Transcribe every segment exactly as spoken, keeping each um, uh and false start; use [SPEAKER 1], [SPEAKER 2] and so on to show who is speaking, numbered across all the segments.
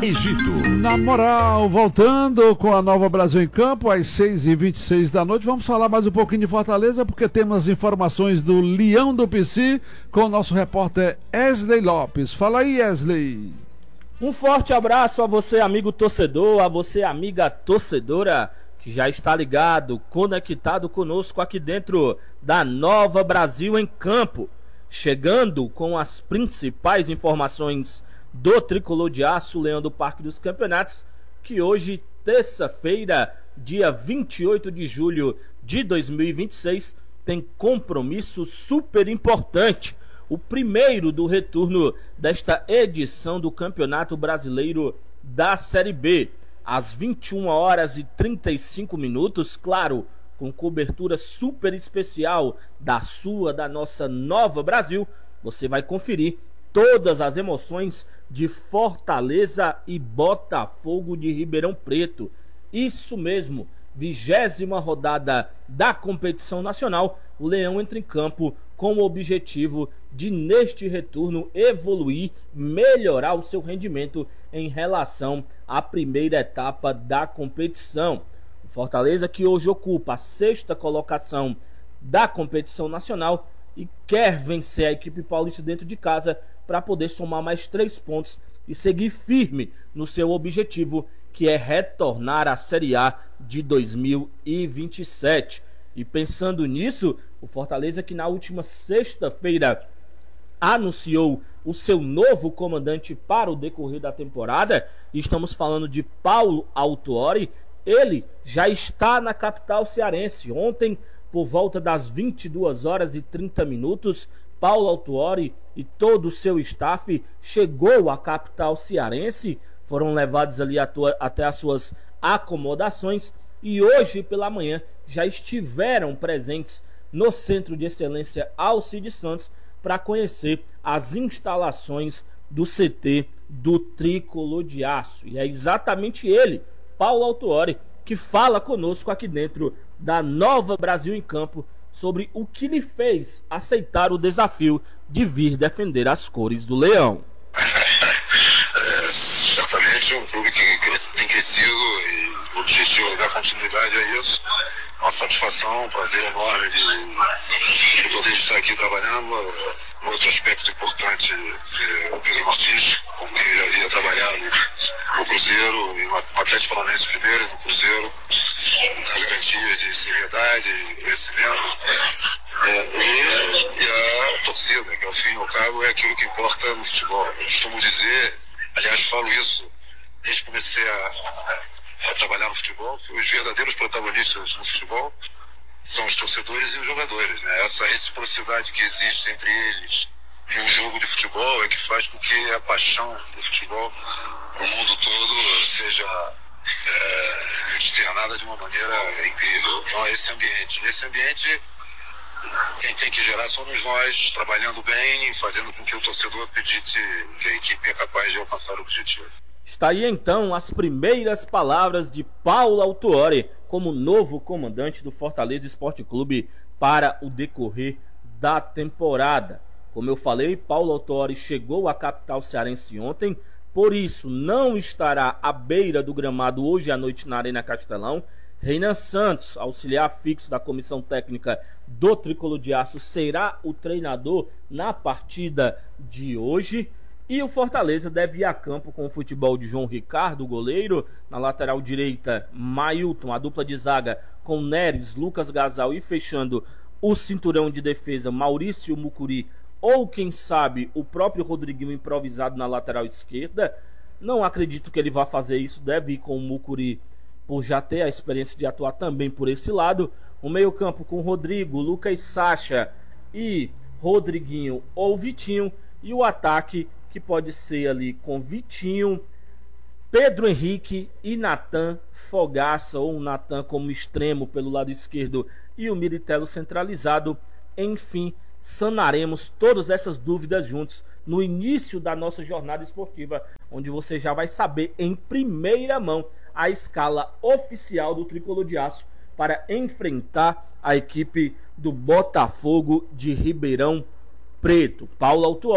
[SPEAKER 1] Egito.
[SPEAKER 2] Na moral, voltando com a Nova Brasil em Campo, às seis e vinte e seis da noite, vamos falar mais um pouquinho de Fortaleza, porque temos as informações do Leão do Pici com o nosso repórter Wesley Lopes. Fala aí, Wesley.
[SPEAKER 3] Um forte abraço a você, amigo torcedor, a você, amiga torcedora, que já está ligado, conectado conosco aqui dentro da Nova Brasil em Campo. Chegando com as principais informações do Tricolor de Aço, Leão do Parque dos Campeonatos, que hoje, terça-feira, dia vinte e oito de julho de dois mil e vinte e seis, tem compromisso super importante. O primeiro do retorno desta edição do Campeonato Brasileiro da Série B. Às vinte e uma horas e trinta e cinco minutos, claro, com cobertura super especial da sua, da nossa Nova Brasil, você vai conferir todas as emoções de Fortaleza e Botafogo de Ribeirão Preto. Isso mesmo, vigésima rodada da competição nacional, o Leão entra em campo com o objetivo de, neste retorno, evoluir, melhorar o seu rendimento em relação à primeira etapa da competição. O Fortaleza, que hoje ocupa a sexta colocação da competição nacional e quer vencer a equipe paulista dentro de casa para poder somar mais três pontos e seguir firme no seu objetivo, que é retornar à Série A de dois mil e vinte e sete. E pensando nisso, o Fortaleza, que na última sexta-feira anunciou o seu novo comandante para o decorrer da temporada, e estamos falando de Paulo Autuori, ele já está na capital cearense. Ontem, por volta das vinte e duas horas e trinta minutos, Paulo Autuori e todo o seu staff chegou à capital cearense, foram levados ali até as suas acomodações e hoje pela manhã já estiveram presentes no Centro de Excelência Alcides Santos para conhecer as instalações do C T do Tricolor de Aço. E é exatamente ele, Paulo Autuori, que fala conosco aqui dentro da Nova Brasil em Campo sobre o que lhe fez aceitar o desafio de vir defender as cores do Leão.
[SPEAKER 4] É, certamente é um clube que tem crescido e o objetivo é dar continuidade a isso. Uma satisfação, um prazer enorme de, de poder estar aqui trabalhando. Um outro aspecto importante é o Pedro Martins, com quem já havia trabalhado no Cruzeiro e no Atlético Paranaense primeiro e no Cruzeiro, na garantia de seriedade e crescimento. É, e, e a torcida, que ao fim e ao cabo é aquilo que importa no futebol. Eu costumo dizer, aliás falo isso desde que comecei a, a trabalhar no futebol, que os verdadeiros protagonistas no futebol são os torcedores e os jogadores, né? Essa reciprocidade que existe entre eles em um jogo de futebol é que faz com que a paixão do futebol no mundo todo seja é, externada de uma maneira incrível. Então é esse ambiente. Nesse ambiente, quem tem que gerar somos nós, trabalhando bem, fazendo com que o torcedor acredite que a equipe é capaz de alcançar o objetivo.
[SPEAKER 3] Está aí então as primeiras palavras de Paulo Autuori como novo comandante do Fortaleza Esporte Clube para o decorrer da temporada. Como eu falei, Paulo Autuori chegou à capital cearense ontem, por isso não estará à beira do gramado hoje à noite na Arena Castelão. Reinan Santos, auxiliar fixo da comissão técnica do Tricolor de Aço, será o treinador na partida de hoje. E o Fortaleza deve ir a campo com o futebol de João Ricardo, goleiro. Na lateral direita, Mailton, a dupla de zaga com Neres, Lucas Gasal e fechando o cinturão de defesa, Maurício Mucuri ou quem sabe o próprio Rodriguinho improvisado na lateral esquerda. Não acredito que ele vá fazer isso, deve ir com o Mucuri por já ter a experiência de atuar também por esse lado. O meio campo com Rodrigo, Lucas Sacha e Rodriguinho ou Vitinho. E o ataque que pode ser ali com Vitinho, Pedro Henrique e Natan Fogaça, ou Natan como extremo pelo lado esquerdo e o Miritello centralizado. Enfim, sanaremos todas essas dúvidas juntos no início da nossa jornada esportiva, onde você já vai saber em primeira mão a escala oficial do Tricolor de Aço para enfrentar a equipe do Botafogo de Ribeirão Preto. Paulo Autuori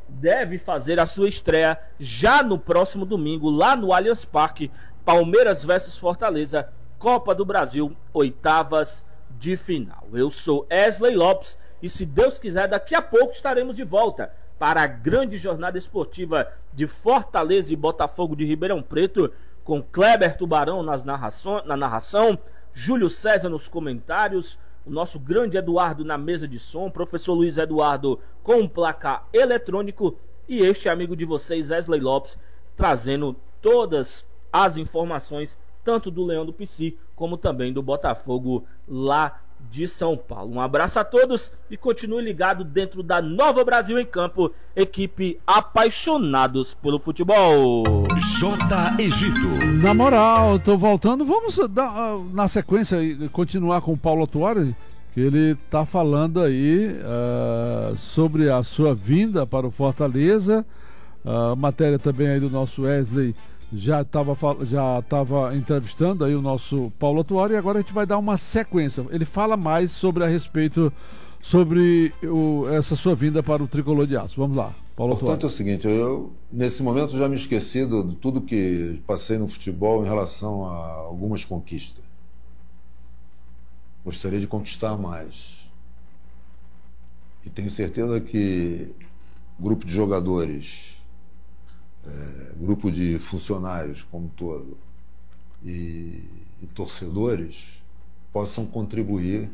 [SPEAKER 3] deve fazer a sua estreia já no próximo domingo, lá no Allianz Parque. Palmeiras versus Fortaleza, Copa do Brasil, oitavas de final. Eu sou Wesley Lopes e, se Deus quiser, daqui a pouco estaremos de volta para a grande jornada esportiva de Fortaleza e Botafogo de Ribeirão Preto, com Kleber Tubarão nas narrações, na narração, Júlio César nos comentários, o nosso grande Eduardo na mesa de som, professor Luiz Eduardo com um placar eletrônico e este amigo de vocês, Wesley Lopes, trazendo todas as informações, tanto do Leão do Pici como também do Botafogo lá de São Paulo. Um abraço a todos e continue ligado dentro da Nova Brasil em Campo, equipe apaixonados pelo futebol.
[SPEAKER 1] J. Egito.
[SPEAKER 2] Na moral, tô voltando, vamos dar, na sequência continuar com o Paulo Autuori, que ele tá falando aí uh, sobre a sua vinda para o Fortaleza, uh, matéria também aí do nosso Wesley já estava já tava entrevistando aí o nosso Paulo Autuori, e agora a gente vai dar uma sequência. Ele fala mais sobre a respeito sobre o, essa sua vinda para o Tricolor de Aço. Vamos lá, Paulo Autuori.
[SPEAKER 5] Portanto, é o seguinte, eu nesse momento já me esqueci de tudo que passei no futebol em relação a algumas conquistas. Gostaria de conquistar mais. E tenho certeza que grupo de jogadores, É, grupo de funcionários como um todo e, e torcedores possam contribuir,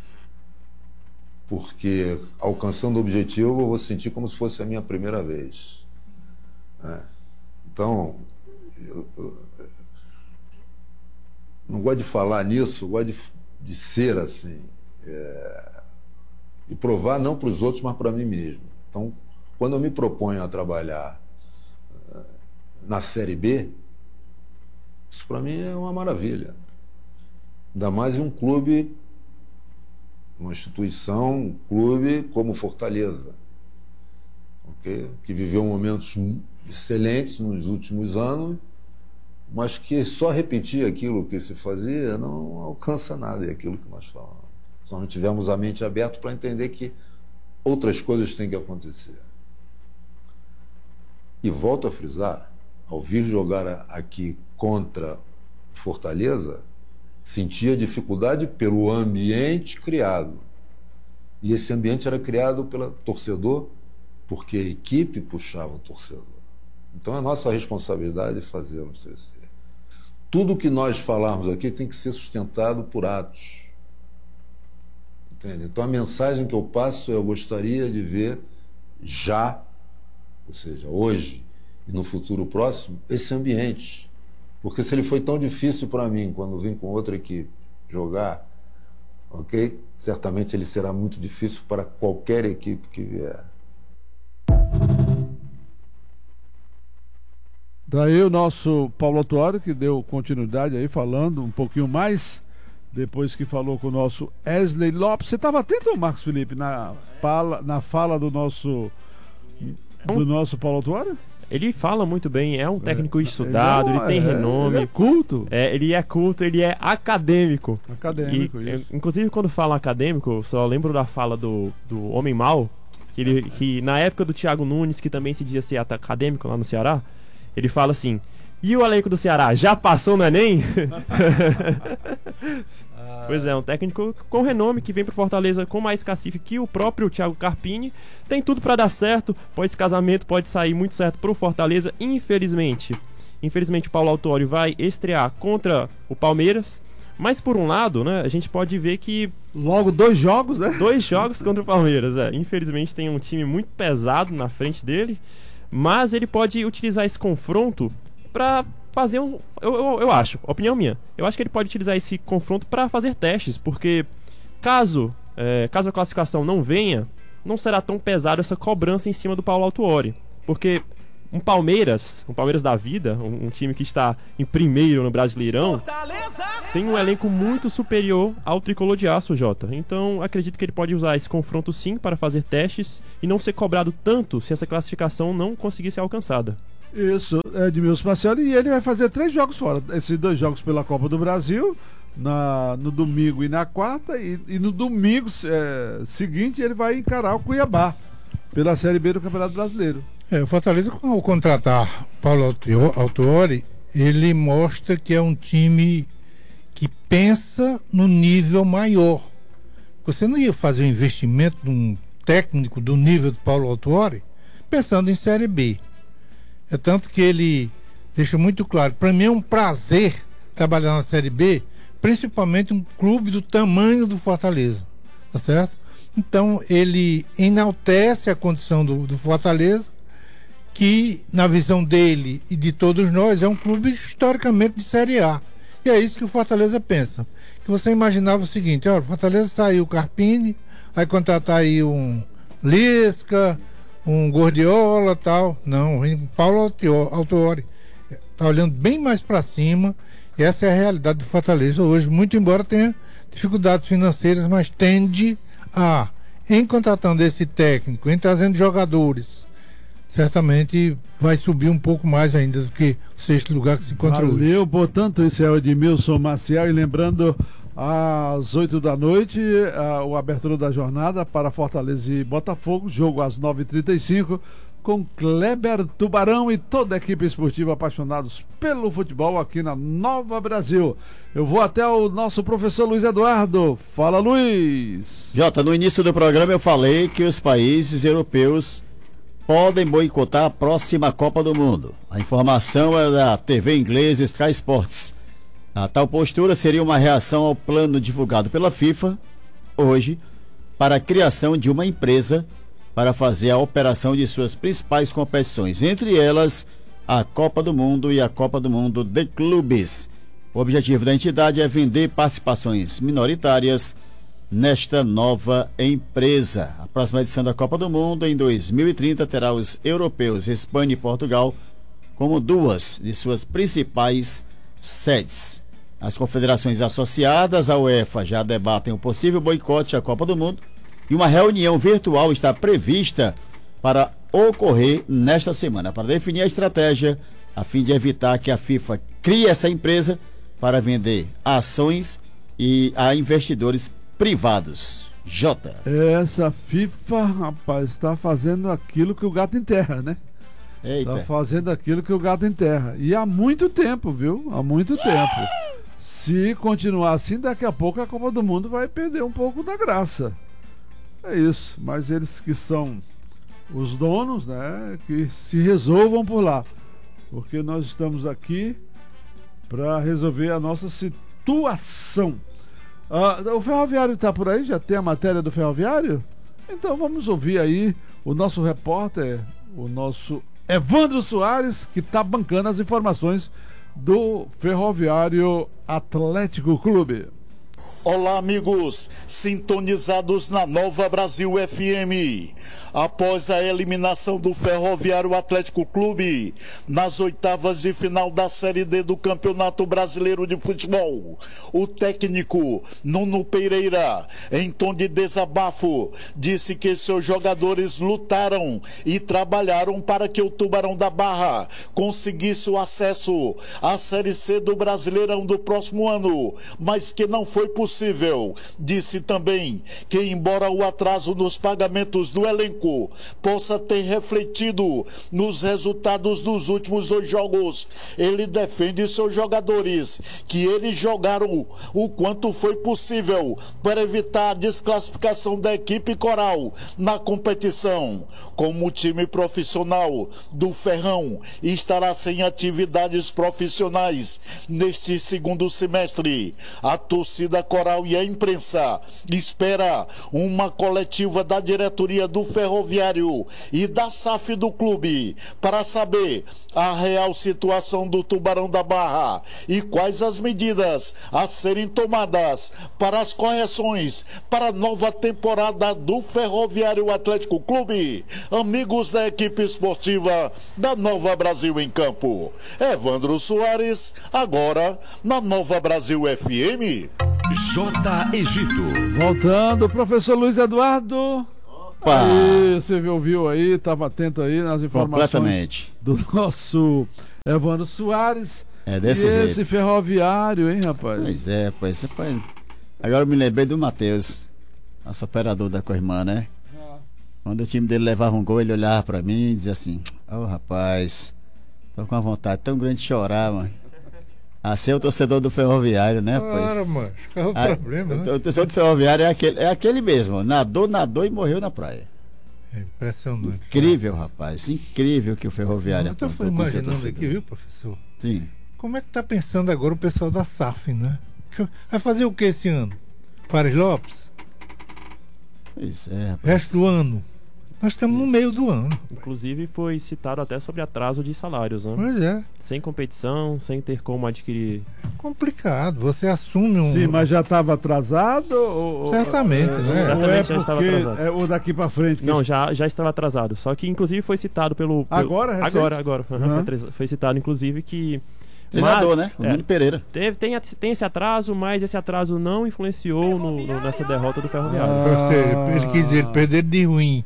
[SPEAKER 5] porque alcançando o objetivo eu vou sentir como se fosse a minha primeira vez, né? Então eu, eu, não gosto de falar nisso, eu gosto de, de ser assim, é, e provar não para os outros, mas para mim mesmo. Então, quando eu me proponho a trabalhar na Série B, isso para mim é uma maravilha. Ainda mais em um clube, uma instituição, um clube como Fortaleza, okay? Que viveu momentos excelentes nos últimos anos, mas que só repetir aquilo que se fazia não alcança nada, é aquilo que nós falamos. Só não tivemos a mente aberta para entender que outras coisas têm que acontecer. E volto a frisar, ao vir jogar aqui contra Fortaleza, sentia dificuldade pelo ambiente criado. E esse ambiente era criado pelo torcedor, porque a equipe puxava o torcedor. Então é nossa responsabilidade fazê-los crescer. Tudo que nós falarmos aqui tem que ser sustentado por atos. Entende? Então a mensagem que eu passo é: eu gostaria de ver já, ou seja, hoje, e no futuro próximo, esse ambiente. Porque se ele foi tão difícil para mim quando vim com outra equipe jogar, ok? Certamente ele será muito difícil para qualquer equipe que vier.
[SPEAKER 2] Daí o nosso Paulo Autuori, que deu continuidade aí, falando um pouquinho mais, depois que falou com o nosso Wesley Lopes. Você estava atento, Marcos Felipe, na fala, na fala do nosso, do nosso Paulo Autuori?
[SPEAKER 6] Ele fala muito bem, é um técnico estudado, ele, é, ele tem
[SPEAKER 2] é,
[SPEAKER 6] renome.
[SPEAKER 2] Ele é culto.
[SPEAKER 6] É, ele é culto, ele é acadêmico.
[SPEAKER 2] Acadêmico,
[SPEAKER 6] e,
[SPEAKER 2] isso.
[SPEAKER 6] Inclusive, quando fala acadêmico, eu só lembro da fala do, do Homem Mal, que, ele, que na época do Thiago Nunes, que também se dizia ser acadêmico lá no Ceará, ele fala assim: e o elenco do Ceará já passou no Enem? Pois é, um técnico com renome que vem pro Fortaleza com mais cacife que o próprio Thiago Carpini. Tem tudo pra dar certo, pode esse casamento pode sair muito certo pro Fortaleza. Infelizmente, infelizmente o Paulo Autuori vai estrear contra o Palmeiras. Mas por um lado, né, a gente pode ver que...
[SPEAKER 2] Logo dois jogos, né?
[SPEAKER 6] Dois jogos contra o Palmeiras, é. Infelizmente tem um time muito pesado na frente dele. Mas ele pode utilizar esse confronto pra fazer um... Eu, eu, eu acho, opinião minha. Eu acho que ele pode utilizar esse confronto pra fazer testes. Porque caso, é, caso a classificação não venha, não será tão pesado essa cobrança em cima do Paulo Autuori. Porque um Palmeiras, um Palmeiras da vida, um, um time que está em primeiro no Brasileirão, Fortaleza! Tem um elenco muito superior ao Tricolor de Aço, Jota. Então acredito que ele pode usar esse confronto sim para fazer testes e não ser cobrado tanto se essa classificação não conseguir ser alcançada.
[SPEAKER 2] Isso, é Edmilson Marcelo, e ele vai fazer três jogos fora. Esses dois jogos pela Copa do Brasil, na, no domingo e na quarta, e, e no domingo é, seguinte ele vai encarar o Cuiabá pela Série B do Campeonato Brasileiro.
[SPEAKER 7] É, o Fortaleza, ao contratar Paulo Autuori, ele mostra que é um time que pensa no nível maior. Você não ia fazer um investimento num técnico do nível do Paulo Autuori pensando em Série B. É tanto que ele deixa muito claro, para mim é um prazer trabalhar na Série B, principalmente um clube do tamanho do Fortaleza, tá certo? Então ele enaltece a condição do, do Fortaleza, que na visão dele e de todos nós é um clube historicamente de Série A. E é isso que o Fortaleza pensa. Que você imaginava o seguinte, ó, o Fortaleza saiu o Carpini, vai contratar aí um Lisca, um Gordiola, tal. Não, o Paulo Autuori está olhando bem mais para cima. E essa é a realidade do Fortaleza hoje, muito embora tenha dificuldades financeiras, mas tende a, em contratando esse técnico, em trazendo jogadores, certamente vai subir um pouco mais ainda do que o sexto lugar que se encontra hoje.
[SPEAKER 2] Valeu, portanto, esse é o Edmilson Maciel, e lembrando, às oito da noite, a, o abertura da jornada para Fortaleza e Botafogo, jogo às nove e trinta e cinco, com Kleber Tubarão e toda a equipe esportiva apaixonados pelo futebol aqui na Nova Brasil. Eu vou até o nosso professor Luiz Eduardo. Fala, Luiz!
[SPEAKER 8] Jota, no início do programa eu falei que os países europeus podem boicotar a próxima Copa do Mundo. A informação é da T V inglesa Sky Sports. A tal postura seria uma reação ao plano divulgado pela FIFA hoje para a criação de uma empresa para fazer a operação de suas principais competições, entre elas a Copa do Mundo e a Copa do Mundo de Clubes. O objetivo da entidade é vender participações minoritárias nesta nova empresa. A próxima edição da Copa do Mundo, em dois mil e trinta, terá os europeus Espanha e Portugal como duas de suas principais sedes. As confederações associadas à UEFA já debatem o possível boicote à Copa do Mundo e uma reunião virtual está prevista para ocorrer nesta semana, para definir a estratégia a fim de evitar que a FIFA crie essa empresa para vender ações e a investidores privados. Jota.
[SPEAKER 2] Essa FIFA, rapaz, está fazendo aquilo que o gato enterra, né?
[SPEAKER 8] Eita.
[SPEAKER 2] Está fazendo aquilo que o gato enterra. E há muito tempo, viu? Há muito tempo. Se continuar assim, daqui a pouco a Copa do Mundo vai perder um pouco da graça. É isso. Mas eles que são os donos, né? Que se resolvam por lá. Porque nós estamos aqui para resolver a nossa situação. Ah, o Ferroviário está por aí? Já tem a matéria do Ferroviário? Então vamos ouvir aí o nosso repórter, o nosso Evandro Soares, que está bancando as informações do Ferroviário Atlético Clube.
[SPEAKER 9] Olá, amigos, sintonizados na Nova Brasil F M. Após a eliminação do Ferroviário Atlético Clube nas oitavas de final da Série D do Campeonato Brasileiro de Futebol, o técnico Nuno Pereira, em tom de desabafo, disse que seus jogadores lutaram e trabalharam para que o Tubarão da Barra conseguisse o acesso à Série C do Brasileirão do próximo ano, mas que não foi possível. Disse também que, embora o atraso nos pagamentos do elenco possa ter refletido nos resultados dos últimos dois jogos, ele defende seus jogadores, que eles jogaram o quanto foi possível para evitar a desclassificação da equipe coral na competição. Como o time profissional do Ferrão estará sem atividades profissionais neste segundo semestre, a torcida coral e a imprensa espera uma coletiva da diretoria do Ferroviário e da S A F do clube para saber a real situação do Tubarão da Barra e quais as medidas a serem tomadas para as correções para a nova temporada do Ferroviário Atlético Clube. Amigos da equipe esportiva da Nova Brasil em Campo, Evandro Soares, agora na Nova Brasil F M.
[SPEAKER 1] J. Egito.
[SPEAKER 2] Voltando, professor Luiz Eduardo.
[SPEAKER 8] Opa!
[SPEAKER 2] Aí, você ouviu aí, estava atento aí nas informações
[SPEAKER 8] Completamente.
[SPEAKER 2] do nosso Evandro Soares.
[SPEAKER 8] É desse
[SPEAKER 2] e
[SPEAKER 8] jeito.
[SPEAKER 2] esse Ferroviário, hein, rapaz?
[SPEAKER 8] Pois é, pois é. Agora eu me lembrei do Matheus, nosso operador da Coirmã, né? Quando o time dele levava um gol, ele olhava pra mim e dizia assim: ô oh, rapaz, tô com uma vontade tão grande de chorar, mano. Assim é o torcedor do Ferroviário, né?
[SPEAKER 7] Claro, mano. Qual é o
[SPEAKER 8] a,
[SPEAKER 7] problema,
[SPEAKER 8] o,
[SPEAKER 7] né?
[SPEAKER 8] o torcedor do Ferroviário é aquele, é aquele mesmo. Nadou, nadou e morreu na praia.
[SPEAKER 7] É impressionante.
[SPEAKER 8] Incrível, rapaz. Incrível que o Ferroviário
[SPEAKER 7] Eu tô
[SPEAKER 8] aprontou com o seu
[SPEAKER 7] imaginando
[SPEAKER 8] torcedor.
[SPEAKER 7] aqui, viu, professor?
[SPEAKER 8] Sim.
[SPEAKER 7] Como é que tá pensando agora o pessoal da S A F, né? Vai fazer o que esse ano? Fares Lopes?
[SPEAKER 8] Pois é, rapaz.
[SPEAKER 7] Resto do ano? Nós estamos no meio do ano.
[SPEAKER 6] Inclusive foi citado até sobre atraso de salários, né?
[SPEAKER 7] Pois é.
[SPEAKER 6] Sem competição, sem ter como adquirir.
[SPEAKER 7] Complicado. Você assume um.
[SPEAKER 2] Sim, mas já estava atrasado? Ou,
[SPEAKER 7] Certamente,
[SPEAKER 2] ou,
[SPEAKER 7] né?
[SPEAKER 2] Ou é
[SPEAKER 6] Certamente já estava
[SPEAKER 2] porque
[SPEAKER 6] atrasado.
[SPEAKER 2] é o daqui para frente? que-
[SPEAKER 6] Não, já, já estava atrasado. Só que inclusive foi citado pelo. pelo-
[SPEAKER 2] Agora, recente?
[SPEAKER 6] Agora, agora. Uhum,
[SPEAKER 2] Uhum.
[SPEAKER 6] foi tra- Foi citado, inclusive, que.
[SPEAKER 8] Treinador, né? O
[SPEAKER 6] é,
[SPEAKER 8] Nuno Pereira.
[SPEAKER 6] Teve, tem, a- tem esse atraso, mas esse atraso não influenciou no, no- nessa derrota do Ferroviário.
[SPEAKER 7] Ou seja, ele quis dizer perder de ruim.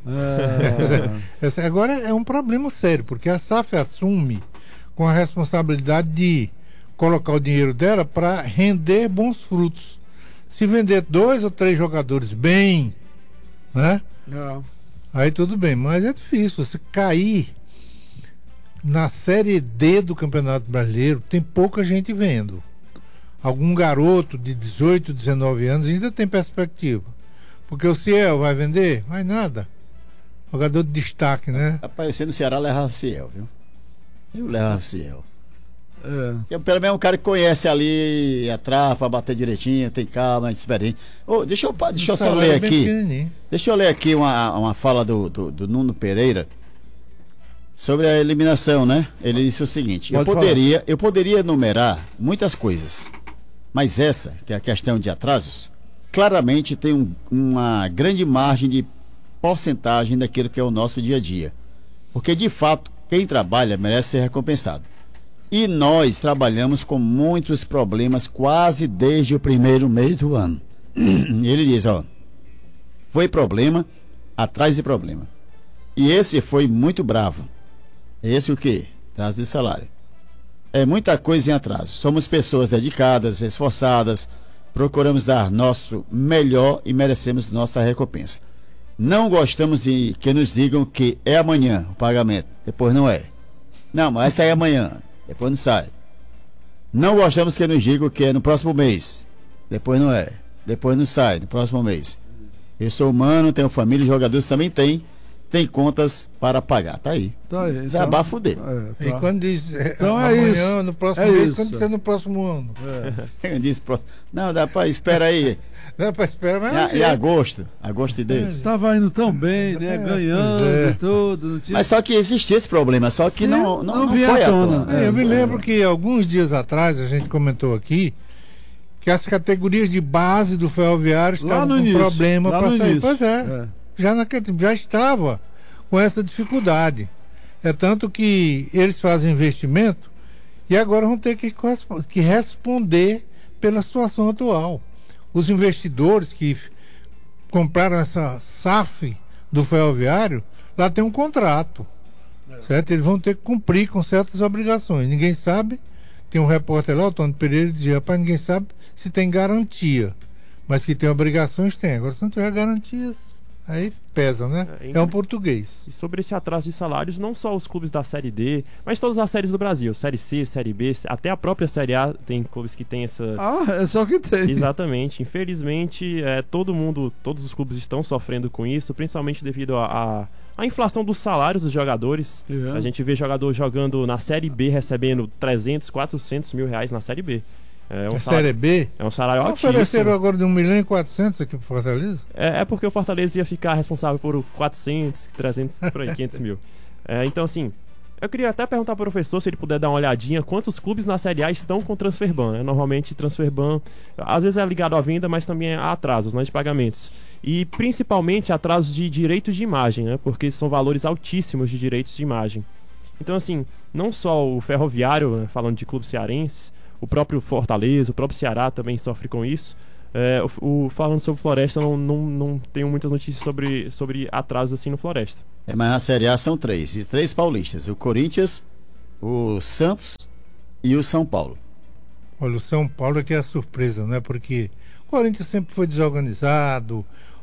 [SPEAKER 2] É.
[SPEAKER 7] Essa- Agora é um problema sério, porque a S A F assume com a responsabilidade de colocar o dinheiro dela para render bons frutos. Se vender dois ou três jogadores bem, né?
[SPEAKER 2] Não.
[SPEAKER 7] Aí tudo bem, mas é difícil você cair na Série D do Campeonato Brasileiro, tem pouca gente vendo. Algum garoto de dezoito, dezenove anos ainda tem perspectiva. Porque o Ciel vai vender? Vai nada. Jogador de destaque, né?
[SPEAKER 8] Rapaz, você no Ceará levava o Ciel, viu? Eu levava o Ciel.
[SPEAKER 2] É.
[SPEAKER 8] Eu, pelo menos, um cara que conhece ali a trava, bater direitinho, tem calma, experiente. Ô, deixa eu, pa- deixa eu
[SPEAKER 7] O
[SPEAKER 8] só
[SPEAKER 7] salário
[SPEAKER 8] ler
[SPEAKER 7] é bem
[SPEAKER 8] aqui.
[SPEAKER 7] pequenininho.
[SPEAKER 8] Deixa eu ler aqui uma, uma fala do, do, do Nuno Pereira sobre a eliminação, né? Ele disse o seguinte: eu
[SPEAKER 2] Pode
[SPEAKER 8] poderia, eu poderia enumerar muitas coisas, mas essa, que é a questão de atrasos, claramente tem um- uma grande margem de porcentagem daquilo que é o nosso dia a dia. Porque, de fato, quem trabalha merece ser recompensado. E nós trabalhamos com muitos problemas quase desde o primeiro mês do ano. Ele diz, ó, foi problema atrás de problema. E esse foi muito bravo. Esse o quê? Atraso de salário. É muita coisa em atraso. Somos pessoas dedicadas, esforçadas, procuramos dar nosso melhor e merecemos nossa recompensa. Não gostamos de que nos digam que é amanhã o pagamento, depois não é. Não, mas vai sair amanhã, depois não sai. Não gostamos que nos digam que é no próximo mês, depois não é. Depois não sai, no próximo mês. Eu sou humano, tenho família, jogadores também têm, tem contas para pagar. Tá aí.
[SPEAKER 2] Tá aí,
[SPEAKER 8] Desabafo dele.
[SPEAKER 2] É,
[SPEAKER 7] E
[SPEAKER 2] tá.
[SPEAKER 7] quando diz é,
[SPEAKER 2] Então é
[SPEAKER 7] amanhã,
[SPEAKER 2] isso.
[SPEAKER 7] no próximo
[SPEAKER 2] É
[SPEAKER 7] mês,
[SPEAKER 2] isso.
[SPEAKER 7] quando dizer no próximo ano.
[SPEAKER 2] É.
[SPEAKER 8] Disse, pro- não, dá para espera aí.
[SPEAKER 7] Não, para esperar mais.
[SPEAKER 8] É, é agosto, agosto de Deus.
[SPEAKER 2] Estava indo tão bem, né?
[SPEAKER 7] É,
[SPEAKER 2] Ganhando
[SPEAKER 7] pois é.
[SPEAKER 2] e tudo. Não tinha...
[SPEAKER 8] Mas só que existia esse problema, só que
[SPEAKER 2] Sim,
[SPEAKER 8] não, não,
[SPEAKER 2] não
[SPEAKER 8] não
[SPEAKER 2] vinha
[SPEAKER 8] foi
[SPEAKER 2] à
[SPEAKER 8] à
[SPEAKER 2] tona.
[SPEAKER 8] tona.
[SPEAKER 7] É, eu me
[SPEAKER 2] É,
[SPEAKER 7] lembro que alguns dias atrás a gente comentou aqui que as categorias de base do Ferroviário
[SPEAKER 2] Lá
[SPEAKER 7] estavam
[SPEAKER 2] no
[SPEAKER 7] com
[SPEAKER 2] início.
[SPEAKER 7] problema
[SPEAKER 2] lá
[SPEAKER 7] para
[SPEAKER 2] no
[SPEAKER 7] sair.
[SPEAKER 2] início.
[SPEAKER 7] Pois é,
[SPEAKER 2] É.
[SPEAKER 7] já naquele tempo, já estava com essa dificuldade. É tanto que eles fazem investimento e agora vão ter que, correspo- que responder pela situação atual. Os investidores que f- compraram essa S A F do Ferroviário, lá tem um contrato. Certo? Eles vão ter que cumprir com certas obrigações. Ninguém sabe. Tem um repórter lá, o Tony Pereira, que dizia: rapaz, ninguém sabe se tem garantia. Mas que tem obrigações, tem. Agora, se não tiver garantias, aí pesa, né?
[SPEAKER 6] É,
[SPEAKER 7] É um português.
[SPEAKER 6] E sobre esse atraso de salários, não só os clubes da Série D, mas todas as séries do Brasil. Série C, Série B, até a própria Série A tem clubes que tem essa...
[SPEAKER 2] Ah, é só o que tem.
[SPEAKER 6] Exatamente. Infelizmente, é, todo mundo, todos os clubes estão sofrendo com isso, principalmente devido à à inflação dos salários dos jogadores.
[SPEAKER 2] É.
[SPEAKER 6] A gente vê jogador jogando na Série B recebendo trezentos, quatrocentos mil reais na Série B. É um
[SPEAKER 7] A
[SPEAKER 6] salário,
[SPEAKER 7] Série B.
[SPEAKER 6] é um salário
[SPEAKER 7] Ofereceram
[SPEAKER 6] altíssimo.
[SPEAKER 7] agora de um milhão e quatrocentos aqui pro Fortaleza?
[SPEAKER 6] É, é porque o Fortaleza ia ficar responsável por quatrocentos, trezentos, por aí, quinhentos mil. É, então, assim, eu queria até perguntar pro professor se ele puder dar uma olhadinha quantos clubes na Série A estão com Transferban, né? Normalmente Transferban, às vezes é ligado à venda, mas também a atrasos, né, de pagamentos. E principalmente atrasos de direitos de imagem, né? Porque são valores altíssimos de direitos de imagem. Então, assim, não só o Ferroviário, né, falando de clube cearense, o próprio Fortaleza, o próprio Ceará também sofre com isso. É, o, o- falando sobre Floresta, não, não, não tenho muitas notícias sobre, sobre atrasos assim no Floresta.
[SPEAKER 8] É, mas na Série A são três, e três paulistas: o Corinthians, o Santos e o São Paulo.
[SPEAKER 7] Olha, o São Paulo é que é a surpresa, né? Porque o Corinthians sempre foi desorganizado,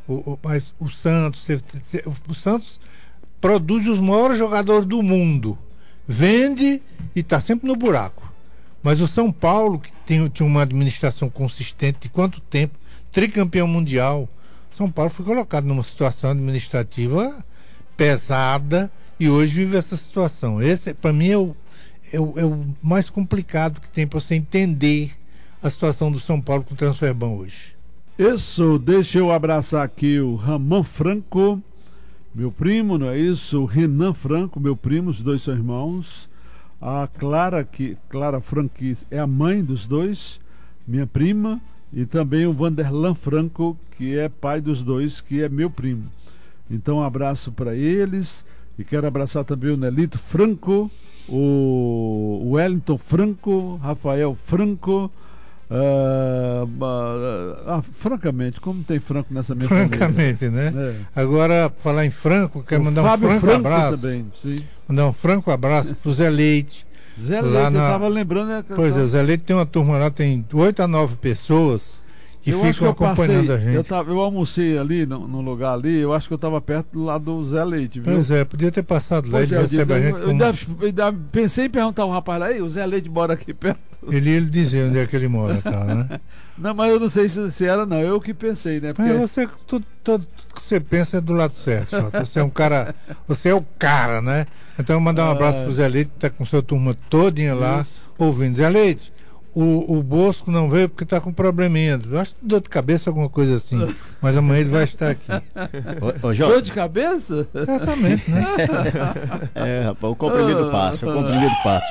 [SPEAKER 7] O, o, mas o Santos, você, você, o Santos produz os maiores jogadores do mundo, vende e está sempre no buraco. Mas o São Paulo, que tem, tinha uma administração consistente de quanto tempo, tricampeão mundial, São Paulo foi colocado numa situação administrativa pesada e hoje vive essa situação. Esse, para mim, é o, é, o, é o mais complicado que tem para você entender a situação do São Paulo com o Transferban hoje.
[SPEAKER 2] Isso, deixa eu abraçar aqui o Ramon Franco, meu primo, não é isso? O Renan Franco, meu primo, os dois são irmãos. A Clara, que, Clara Franco, que é a mãe dos dois, minha prima. E também o Vanderlan Franco, que é pai dos dois, que é meu primo. Então um abraço para eles. E quero abraçar também o Nelito Franco, o Wellington Franco, Rafael Franco. Uh, uh, uh, francamente, como tem Franco nessa minha
[SPEAKER 7] Francamente,
[SPEAKER 2] família?
[SPEAKER 7] né?
[SPEAKER 2] É.
[SPEAKER 7] Agora, falar em Franco, quero
[SPEAKER 2] o
[SPEAKER 7] mandar
[SPEAKER 2] Fábio
[SPEAKER 7] um franco,
[SPEAKER 2] Franco
[SPEAKER 7] abraço.
[SPEAKER 2] Também, sim.
[SPEAKER 7] Mandar um franco abraço pro Zé Leite.
[SPEAKER 2] Zé Leite,
[SPEAKER 7] lá na...
[SPEAKER 2] eu tava lembrando. Né,
[SPEAKER 7] pois é, o Zé Leite tem uma turma lá, tem oito a nove pessoas que
[SPEAKER 2] eu
[SPEAKER 7] ficam
[SPEAKER 2] que
[SPEAKER 7] acompanhando
[SPEAKER 2] passei,
[SPEAKER 7] a gente.
[SPEAKER 2] Eu, tava, eu almocei ali, no, no lugar ali, eu acho que eu estava perto do lado do Zé Leite, viu?
[SPEAKER 7] Pois é, podia ter passado lá,
[SPEAKER 2] pois
[SPEAKER 7] ele
[SPEAKER 2] é,
[SPEAKER 7] recebe
[SPEAKER 2] eu,
[SPEAKER 7] a gente
[SPEAKER 2] eu,
[SPEAKER 7] como...
[SPEAKER 2] eu, eu, eu pensei em perguntar ao rapaz lá, ei, o Zé Leite mora aqui perto.
[SPEAKER 7] Ele ele dizia onde é que ele mora, tá, né?
[SPEAKER 2] Não, mas eu não sei se, se era, não, eu que pensei, né? Porque...
[SPEAKER 7] Mas você, tudo, tudo que você pensa é do lado certo, Jota. Você é um cara, você é o cara, né? Então mandar um abraço pro Zé Leite, que tá com sua turma todinha lá, isso, ouvindo. Zé Leite, o, o Bosco não veio porque tá com probleminha. Eu acho que dor de cabeça, alguma coisa assim. Mas amanhã ele vai estar aqui.
[SPEAKER 8] Ô, ô, Jota.
[SPEAKER 2] Dor de cabeça?
[SPEAKER 7] Exatamente, né?
[SPEAKER 8] É, rapaz, o comprimido passa, o comprimido passa.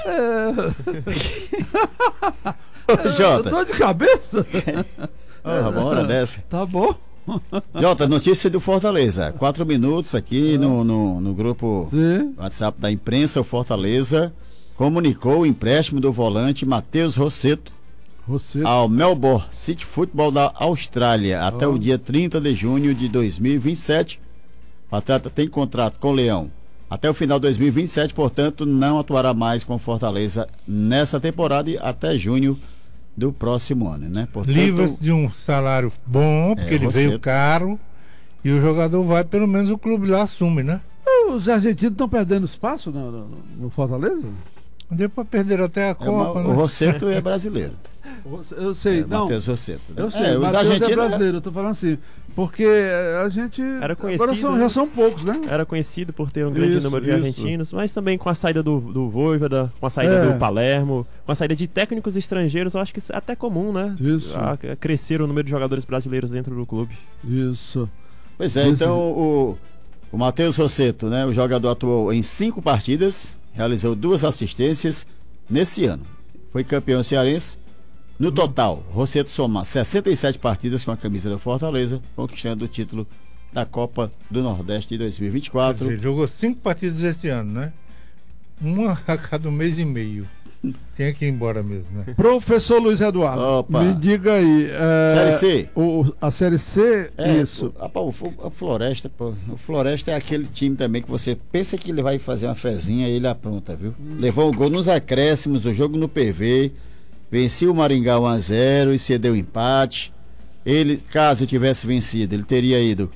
[SPEAKER 2] É...
[SPEAKER 8] Ô, Jota.
[SPEAKER 2] Dor de cabeça?
[SPEAKER 8] Ô, oh, uma hora dessa.
[SPEAKER 2] Tá bom.
[SPEAKER 8] Jota, notícia do Fortaleza. Quatro minutos aqui no, no, no grupo Sim. WhatsApp da imprensa. O Fortaleza comunicou o empréstimo do volante Matheus Rossetto, Rossetto ao Melbourne City Football da Austrália oh. até o dia trinta de junho de dois mil e vinte e sete. O atleta tem contrato com o Leão até o final de dois mil e vinte e sete, portanto não atuará mais com o Fortaleza nessa temporada e até junho do próximo ano, né? Portanto,
[SPEAKER 7] livra-se de um salário bom, porque é, ele Rossetto. veio caro, e o jogador vai, pelo menos o clube lá assume, né?
[SPEAKER 2] Os argentinos estão perdendo espaço no, no, no Fortaleza?
[SPEAKER 7] Deu para perder até a Copa,
[SPEAKER 8] é,
[SPEAKER 7] né?
[SPEAKER 8] O Rossetto é brasileiro.
[SPEAKER 2] Eu sei,
[SPEAKER 8] é,
[SPEAKER 2] não.
[SPEAKER 8] Matheus Rossetto.
[SPEAKER 2] Eu sei,
[SPEAKER 8] é,
[SPEAKER 2] os
[SPEAKER 8] argentinos
[SPEAKER 2] é brasileiro, eu tô falando assim, porque a gente
[SPEAKER 6] era conhecido,
[SPEAKER 2] agora são, já são poucos, né?
[SPEAKER 6] Era conhecido por ter um grande
[SPEAKER 2] isso,
[SPEAKER 6] número de
[SPEAKER 2] isso.
[SPEAKER 6] argentinos, mas também com a saída do, do Vojvoda, com a saída é. do Palermo, com a saída de técnicos estrangeiros, eu acho que isso é até comum, né?
[SPEAKER 2] Isso.
[SPEAKER 6] A, a crescer o número de jogadores brasileiros dentro do clube.
[SPEAKER 2] Isso.
[SPEAKER 8] Pois é, isso. Então o, o Matheus Rossetto, né? O jogador atuou em cinco partidas, realizou duas assistências nesse ano. Foi campeão cearense. No total, Rossetto soma sessenta e sete partidas com a camisa do Fortaleza, conquistando o título da Copa do Nordeste de dois mil e vinte e quatro.
[SPEAKER 7] Ele jogou cinco partidas esse ano, né? Uma a cada mês e meio. Tem que ir embora mesmo, né?
[SPEAKER 2] Professor Luiz Eduardo,
[SPEAKER 8] Opa.
[SPEAKER 2] me diga aí. É,
[SPEAKER 8] série C?
[SPEAKER 2] O, a Série C,
[SPEAKER 8] é,
[SPEAKER 2] isso.
[SPEAKER 8] O, o, o Floresta, pô, o Floresta é aquele time também que você pensa que ele vai fazer uma fezinha e ele apronta, viu? Hum. Levou o gol nos acréscimos, o jogo no P V. Venceu o Maringá um a zero e cedeu empate. Ele, caso tivesse vencido, ele teria ido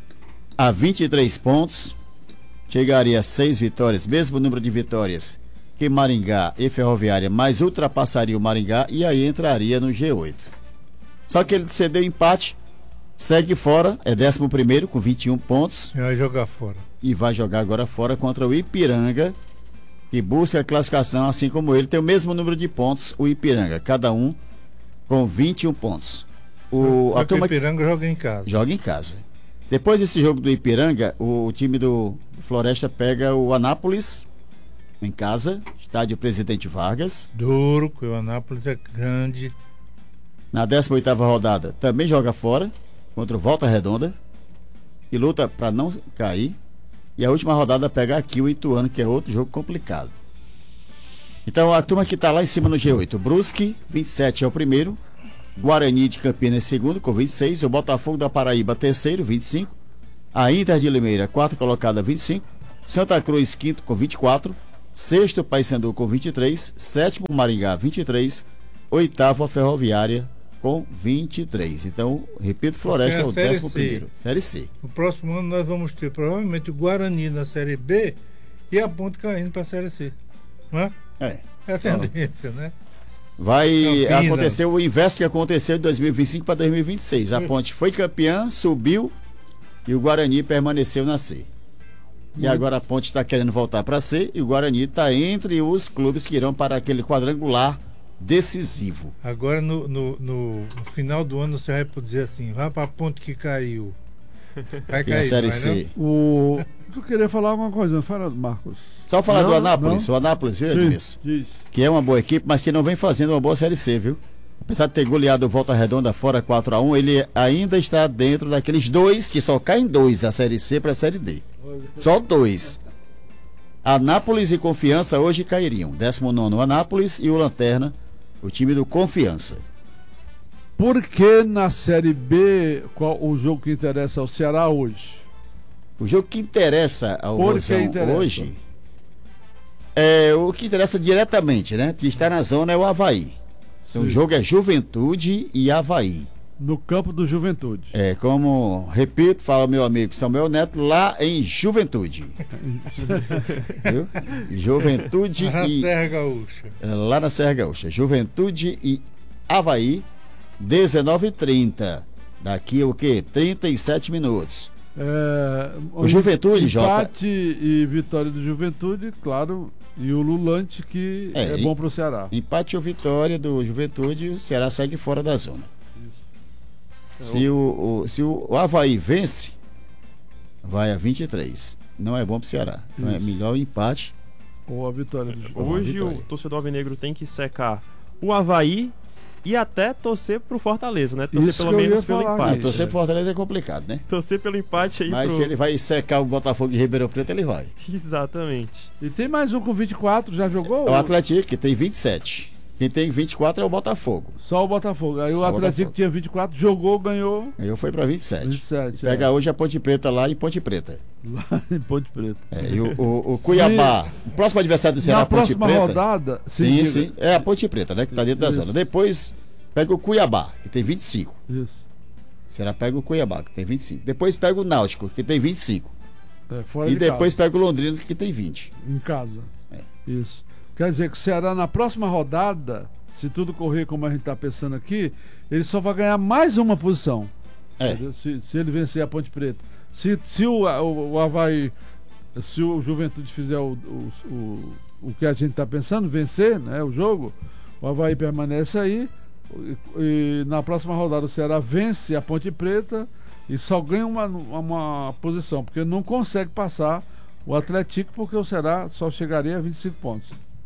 [SPEAKER 8] a vinte e três pontos. Chegaria a seis vitórias, mesmo número de vitórias que Maringá e Ferroviária, mas ultrapassaria o Maringá e aí entraria no G oito. Só que ele cedeu empate, segue fora, é décimo primeiro com vinte e um pontos.
[SPEAKER 7] E vai jogar fora.
[SPEAKER 8] E vai jogar agora fora contra o Ipiranga, e busca a classificação, assim como ele, tem o mesmo número de pontos, o Ipiranga, cada um com vinte e um pontos. O,
[SPEAKER 7] Só
[SPEAKER 8] a turma...
[SPEAKER 7] o Ipiranga joga em casa.
[SPEAKER 8] Joga em casa. Depois desse jogo do Ipiranga, o, o time do Floresta pega o Anápolis em casa, estádio Presidente Vargas.
[SPEAKER 7] Duro, porque o Anápolis é grande.
[SPEAKER 8] Na décima oitava rodada, também joga fora, contra o Volta Redonda, e luta para não cair. E a última rodada pega aqui o Ituano, que é outro jogo complicado. Então a turma que está lá em cima no G oito, Brusque, vinte e sete é o primeiro, Guarani de Campinas segundo com vinte e seis, o Botafogo da Paraíba terceiro, vinte e cinco, a Inter de Limeira quarta colocada, vinte e cinco, Santa Cruz quinto com vinte e quatro, sexto Paysandu com vinte e três, sétimo Maringá vinte e três, oitavo a Ferroviária com vinte e três. Então, repito, Floresta é,
[SPEAKER 7] é
[SPEAKER 8] o décimo primeiro. Série C.
[SPEAKER 7] No próximo ano nós vamos ter provavelmente o Guarani na Série B e a Ponte caindo para a Série C. Não é?
[SPEAKER 8] É.
[SPEAKER 7] É a tendência, né?
[SPEAKER 8] Vai
[SPEAKER 7] Campinas.
[SPEAKER 8] acontecer o inverso que aconteceu de dois mil e vinte e cinco para dois mil e vinte e seis. A Ponte foi campeã, subiu e o Guarani permaneceu na C. E agora a Ponte está querendo voltar para C e o Guarani está entre os clubes que irão para aquele quadrangular decisivo.
[SPEAKER 7] Agora no, no, no, no final do ano você vai poder dizer assim, vai para a Ponte que caiu. Vai
[SPEAKER 8] Que é a
[SPEAKER 7] cair,
[SPEAKER 8] Série
[SPEAKER 7] vai,
[SPEAKER 8] C.
[SPEAKER 7] não?
[SPEAKER 2] O... Eu queria falar alguma coisa, não fala, Marcos.
[SPEAKER 8] Só falar
[SPEAKER 2] Não,
[SPEAKER 8] do Anápolis,
[SPEAKER 2] não.
[SPEAKER 8] o Anápolis, viu, Edmilson?
[SPEAKER 2] Diz.
[SPEAKER 8] Que é uma boa equipe, mas que não vem fazendo uma boa Série C, viu? Apesar de ter goleado o Volta Redonda fora quatro a um, ele ainda está dentro daqueles dois, que só caem dois, a Série C para a Série D. Só dois. Anápolis e Confiança hoje cairiam. décimo nono Anápolis e o Lanterna, o time do Confiança.
[SPEAKER 2] Por que na Série B, qual o jogo que interessa ao Ceará hoje?
[SPEAKER 8] O jogo que interessa ao
[SPEAKER 2] Por que
[SPEAKER 8] Rosão
[SPEAKER 2] interessa?
[SPEAKER 8] hoje é o que interessa diretamente, né? Que está na zona é o Avaí. Então, o
[SPEAKER 2] Sim.
[SPEAKER 8] jogo é Juventude e Avaí.
[SPEAKER 2] No campo do Juventude.
[SPEAKER 8] É, como, repito, fala meu amigo Samuel Neto, lá em Juventude. Viu? Juventude
[SPEAKER 7] Na
[SPEAKER 8] e...
[SPEAKER 7] Serra Gaúcha.
[SPEAKER 8] é, lá na Serra Gaúcha. Juventude e Avaí, dezenove e trinta. Daqui o quê? trinta e sete minutos.
[SPEAKER 2] É,
[SPEAKER 8] O Juventude, Jota.
[SPEAKER 2] empate e vitória do Juventude, claro, e o Lulante, que é,
[SPEAKER 8] É,
[SPEAKER 2] bom
[SPEAKER 8] e-
[SPEAKER 2] pro Ceará.
[SPEAKER 8] Empate ou vitória do Juventude, o Ceará segue fora da zona. Se o, o, se o, o Avaí vence, vai a vinte e três. Não é bom pro Ceará. Então é
[SPEAKER 2] Isso.
[SPEAKER 8] melhor o empate.
[SPEAKER 2] Ou a vitória do Juventude.
[SPEAKER 6] Hoje
[SPEAKER 8] vitória.
[SPEAKER 6] o torcedor alvinegro tem que secar o Avaí e até torcer pro Fortaleza, né? Torcer
[SPEAKER 2] Isso
[SPEAKER 6] pelo
[SPEAKER 2] que eu ia
[SPEAKER 6] menos pelo
[SPEAKER 2] falar,
[SPEAKER 8] Ah,
[SPEAKER 6] empate.
[SPEAKER 2] Isso,
[SPEAKER 8] torcer
[SPEAKER 2] é.
[SPEAKER 8] pro Fortaleza é complicado, né?
[SPEAKER 6] Torcer pelo empate aí
[SPEAKER 8] Mas
[SPEAKER 6] pro...
[SPEAKER 8] se ele vai secar o Botafogo de Ribeirão Preto, ele vai.
[SPEAKER 6] Exatamente.
[SPEAKER 2] E tem mais um com vinte e quatro, já jogou?
[SPEAKER 8] É o Atlético, que tem vinte e sete. Quem tem vinte e quatro é o Botafogo.
[SPEAKER 2] Só o Botafogo. Aí
[SPEAKER 8] Só
[SPEAKER 2] o
[SPEAKER 8] o
[SPEAKER 2] Atlético
[SPEAKER 8] Botafogo.
[SPEAKER 2] tinha vinte e quatro, jogou, ganhou
[SPEAKER 8] Aí eu fui pra vinte e sete.
[SPEAKER 2] vinte e sete.
[SPEAKER 8] Pega
[SPEAKER 2] é.
[SPEAKER 8] hoje a Ponte Preta lá em Ponte Preta.
[SPEAKER 2] Lá em Ponte Preta.
[SPEAKER 8] É, e o, o, o Cuiabá, o próximo adversário do Ceará,
[SPEAKER 2] Na
[SPEAKER 8] a Ponte
[SPEAKER 2] próxima
[SPEAKER 8] Preta.
[SPEAKER 2] rodada,
[SPEAKER 8] Sim,
[SPEAKER 2] diga.
[SPEAKER 8] sim. É a Ponte Preta, né? Que tá dentro da
[SPEAKER 2] Isso.
[SPEAKER 8] zona. Depois pega o Cuiabá, que tem vinte e cinco.
[SPEAKER 2] Isso.
[SPEAKER 8] O Ceará pega o Cuiabá, que tem vinte e cinco. Depois pega o Náutico, que tem vinte e cinco.
[SPEAKER 2] É, fora
[SPEAKER 8] E
[SPEAKER 2] de
[SPEAKER 8] depois
[SPEAKER 2] casa.
[SPEAKER 8] pega o Londrina, que tem vinte.
[SPEAKER 2] Em casa.
[SPEAKER 8] É.
[SPEAKER 2] Isso. Quer dizer que o Ceará na próxima rodada, se tudo correr como a gente está pensando aqui, ele só vai ganhar mais uma posição.
[SPEAKER 8] É.
[SPEAKER 2] Entendeu? Se, se ele vencer a Ponte Preta. Se, se o, o, o Avaí, se o Juventude fizer o, o, o, o que a gente está pensando, vencer, né, o jogo, o Avaí permanece aí. E, e na próxima rodada o Ceará vence a Ponte Preta e só ganha uma, uma posição, porque não consegue passar o Atlético, porque o Ceará só chegaria a vinte e cinco pontos.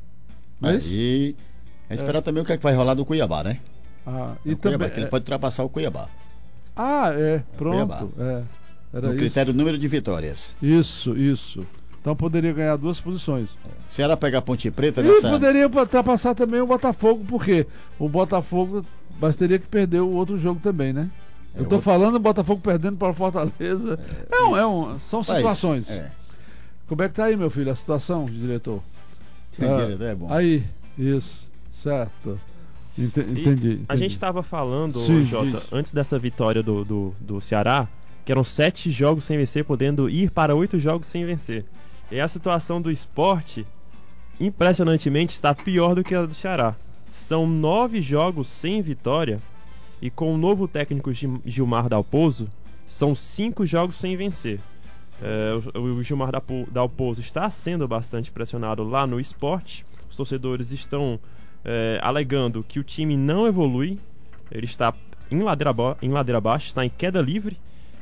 [SPEAKER 2] Não é isso?
[SPEAKER 8] Aí é esperar também o que, é que vai rolar do Cuiabá, né?
[SPEAKER 2] Ah,
[SPEAKER 8] O
[SPEAKER 2] e
[SPEAKER 8] Cuiabá,
[SPEAKER 2] também,
[SPEAKER 8] que ele pode ultrapassar o Cuiabá.
[SPEAKER 2] Ah, é,
[SPEAKER 8] Cuiabá.
[SPEAKER 2] pronto. É, era
[SPEAKER 8] No
[SPEAKER 2] isso.
[SPEAKER 8] critério número de vitórias.
[SPEAKER 2] Isso, isso. Então poderia ganhar duas posições.
[SPEAKER 8] O Ceará pega a Ponte Preta
[SPEAKER 2] E
[SPEAKER 8] nessa.
[SPEAKER 2] poderia ultrapassar também o Botafogo, porque o Botafogo mas teria que perder o outro jogo também, né?
[SPEAKER 8] É,
[SPEAKER 2] Eu tô
[SPEAKER 8] outro-
[SPEAKER 2] falando o Botafogo perdendo para o Fortaleza. É, um, é um, são
[SPEAKER 8] Mas,
[SPEAKER 2] situações.
[SPEAKER 8] É.
[SPEAKER 2] Como é que tá aí, meu filho, a situação, diretor?
[SPEAKER 8] Entendido, é bom.
[SPEAKER 2] Aí, isso, certo. Ente-
[SPEAKER 6] E
[SPEAKER 2] entendi, entendi.
[SPEAKER 6] A gente estava falando,
[SPEAKER 2] Sim,
[SPEAKER 6] Jota,
[SPEAKER 2] diz.
[SPEAKER 6] antes dessa vitória do, do, do Ceará, que eram sete jogos sem vencer, podendo ir para oito jogos sem vencer. E a situação do esporte, impressionantemente, está pior do que a do Ceará. São nove jogos sem vitória, e com o novo técnico Gil- Gilmar Dalpozo, são cinco jogos sem vencer. É, o, o Gilmar Dalpo- Dalpozo está sendo bastante pressionado lá no esporte. Os torcedores estão é, alegando que o time não evolui. Ele está em ladeira, ba- em ladeira abaixo, está em queda livre.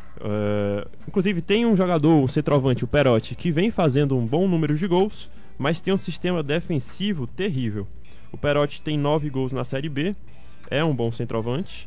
[SPEAKER 6] É, inclusive tem um jogador, o centroavante, o Perotti, que vem fazendo um bom número de gols, mas tem um sistema defensivo terrível. O Perotti tem nove gols na Série B, é um bom centroavante.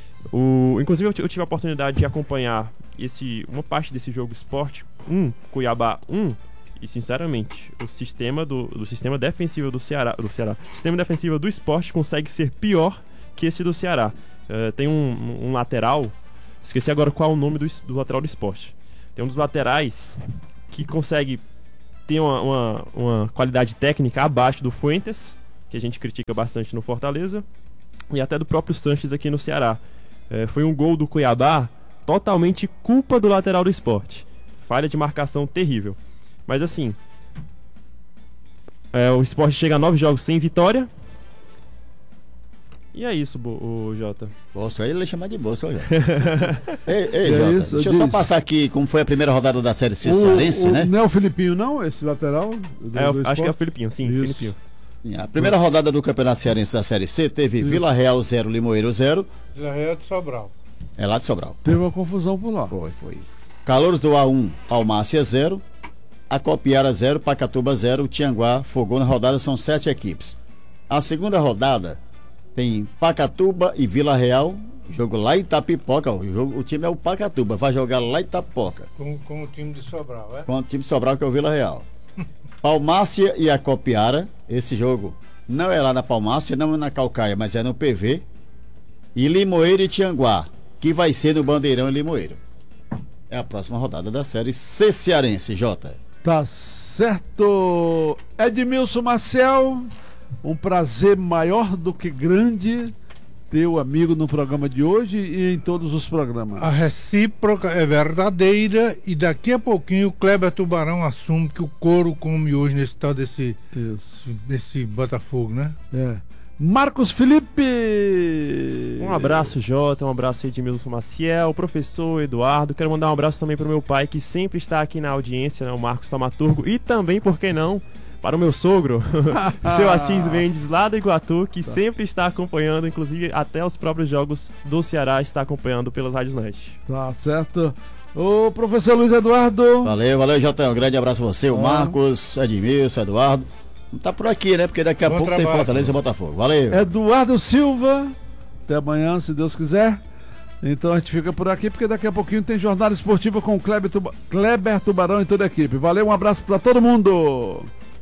[SPEAKER 6] O, inclusive eu, t- eu tive a oportunidade de acompanhar esse, uma parte desse jogo Sport um, Cuiabá um, e sinceramente o sistema do, do sistema defensivo do Ceará, do Ceará, o sistema defensivo do Sport consegue ser pior que esse do Ceará. Eh, tem um, um lateral, esqueci agora qual é o nome do, es- do lateral do Sport. Tem um dos laterais que consegue ter uma, uma, uma qualidade técnica abaixo do Fuentes, que a gente critica bastante no Fortaleza. e até do próprio Sanches aqui no Ceará. É, foi um gol do Cuiabá totalmente culpa do lateral do Sport. Falha de marcação terrível. Mas assim, é, o Sport chega a nove jogos sem vitória. E é isso, o Jota.
[SPEAKER 8] Boston, aí ele chama de Boston, Jota. ei, ei
[SPEAKER 2] É
[SPEAKER 8] Jota,
[SPEAKER 2] isso,
[SPEAKER 8] deixa eu
[SPEAKER 2] diz.
[SPEAKER 8] só passar aqui como foi a primeira rodada da Série C cearense,
[SPEAKER 2] o,
[SPEAKER 8] né?
[SPEAKER 2] Não é o Filipinho, não? Esse lateral? do-
[SPEAKER 6] É,
[SPEAKER 2] do
[SPEAKER 6] acho que é o
[SPEAKER 2] Sport?
[SPEAKER 6] Filipinho, sim,
[SPEAKER 2] Isso.
[SPEAKER 6] Filipinho.
[SPEAKER 8] Sim, a primeira rodada do Campeonato Cearense da Série C teve Vila Real zero, Limoeiro zero.
[SPEAKER 7] Vila Real de Sobral.
[SPEAKER 8] É lá de Sobral.
[SPEAKER 2] Teve uma confusão por lá.
[SPEAKER 8] Foi, foi. Calouros do A um, Palmácia zero. Acopiara zero, Pacatuba zero, Tianguá, Fogão na rodada, são sete equipes. A segunda rodada tem Pacatuba e Vila Real, jogo lá em Itapipoca. O, jogo, o time é o Pacatuba, vai jogar lá em Itapipoca.
[SPEAKER 7] Com, com o time de Sobral, é?
[SPEAKER 8] Com o time de Sobral, que é o Vila Real. Palmácia e Acopiara, esse jogo não é lá na Palmácia, não é na Calcaia, mas é no P V. E Limoeiro e Tianguá, que vai ser no Bandeirão e Limoeiro. É a próxima rodada da Série C cearense, Jota.
[SPEAKER 2] Tá certo. Edmilson Marcel, um prazer maior do que grande ter o amigo no programa de hoje e em todos os programas.
[SPEAKER 7] A recíproca é verdadeira e daqui a pouquinho o Kleber Tubarão assume que o couro come hoje nesse tal desse,
[SPEAKER 2] Isso.
[SPEAKER 7] desse Botafogo, né?
[SPEAKER 2] É. Marcos Felipe.
[SPEAKER 6] Um abraço, Jota, um abraço Edmilson Maciel, professor Eduardo. Quero mandar um abraço também para o meu pai, que sempre está aqui na audiência, né, o Marcos Tamaturgo. E também, por que não, para o meu sogro, seu Assis Mendes, lá do Iguatu, que tá. sempre está acompanhando, inclusive até os próprios jogos do Ceará está acompanhando pelas Rádios Net.
[SPEAKER 2] Tá certo. Ô, professor Luiz Eduardo.
[SPEAKER 8] Valeu, valeu, Jota. Um grande abraço a você, o
[SPEAKER 2] Ah.
[SPEAKER 8] Marcos, Edmilson, Eduardo. Não tá por aqui, né? Porque daqui a
[SPEAKER 7] Bom
[SPEAKER 8] pouco
[SPEAKER 7] trabalho.
[SPEAKER 8] tem Fortaleza e Botafogo. Valeu.
[SPEAKER 2] Eduardo Silva. Até amanhã, se Deus quiser. Então a gente fica por aqui, porque daqui a pouquinho tem jornada esportiva com o Kleber, Tuba... Kleber Tubarão e toda a equipe. Valeu, um abraço pra todo mundo.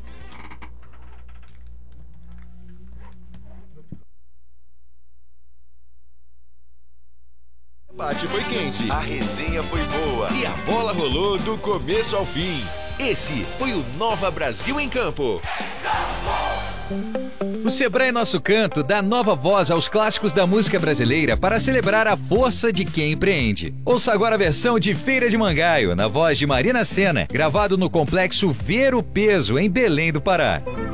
[SPEAKER 1] O debate foi quente, a resenha foi boa e a bola rolou do começo ao fim. Esse foi o Nova Brasil em Campo.
[SPEAKER 10] O Sebrae Nosso Canto dá nova voz aos clássicos da música brasileira para celebrar a força de quem empreende. Ouça agora a versão de Feira de Mangaio, na voz de Marina Sena, gravado no complexo Ver o Peso, em Belém do Pará.